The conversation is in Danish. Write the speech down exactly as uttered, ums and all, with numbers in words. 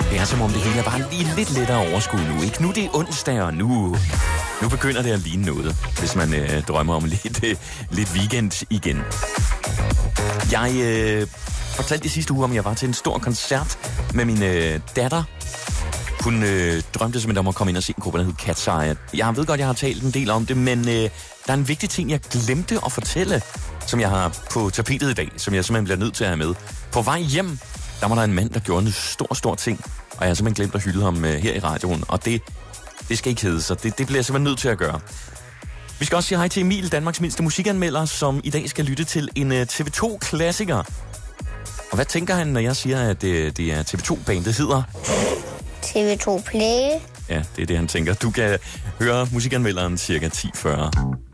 Det er som om det hele er bare lige lidt lettere overskud nu, ikke? Nu det er onsdag, og nu, nu begynder det at ligne noget, hvis man øh, drømmer om lidt, øh, lidt weekend igen. Jeg øh, fortalte i sidste uge om, at jeg var til en stor koncert med min øh, datter. Hun øh, drømte simpelthen om at komme ind og se en gruppe, der hed Cat's Eye. Jeg ved godt, jeg har talt en del om det, men øh, der er en vigtig ting, jeg glemte at fortælle, som jeg har på tapetet i dag, som jeg simpelthen bliver nødt til at have med. På vej hjem, der var der en mand, der gjorde en stor, stor ting, og jeg har simpelthen glemt at hylde ham øh, her i radioen, og det, det skal ikke hedde sig. Det, det bliver jeg simpelthen nødt til at gøre. Vi skal også sige hej til Emil, Danmarks mindste musikanmelder, som i dag skal lytte til en øh, T V to-klassiker. Og hvad tænker han, når jeg siger, at øh, det er T V to-bandet hedder? T V to Play. Ja, det er det, han tænker. Du kan høre musikanmelderen cirka ti fyrre.